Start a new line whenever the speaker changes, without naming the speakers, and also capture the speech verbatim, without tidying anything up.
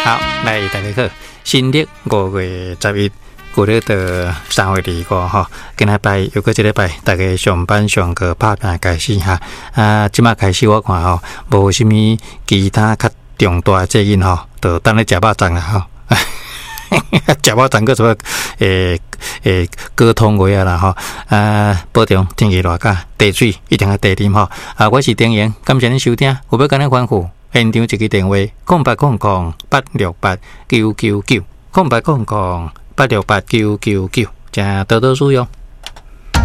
好，来大家好，新历五月十一，旧历的三月二五吼，今日拜又过一礼拜，大家上班上课拍拼开始哈。啊，即马开始我看吼，无啥物其他较重大责任吼，就等咧食饱饭啦吼。食饱饭个什么？诶诶，沟通话啊啦吼。啊，保重天气热甲，茶水一定要多啉吼。啊，我是丁元，感谢恁收听，有要跟恁吩咐。现场一个电话：空八空空八六八九九九，空八空空八六八九九九，请多多使用。